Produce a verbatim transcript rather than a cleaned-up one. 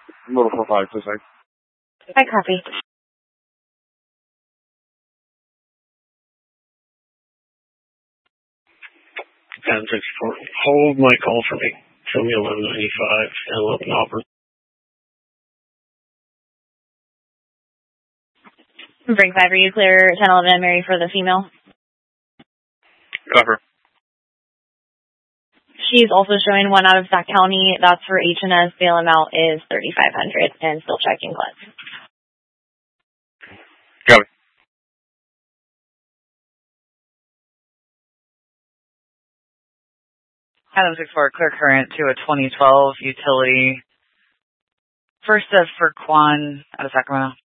Motor four five, please. I copy. ten sixty-four. Hold my call for me. Show me eleven ninety-five and eleven Auburn. Break five, are you clear? ten eleven Mary for the female. Cover. She's also showing one out of Sac County. That's for H and S. Bail amount is thirty-five hundred dollars and still checking clips. Copy. Adam six four, clear current to a twenty twelve utility. First of for Quan out of Sacramento.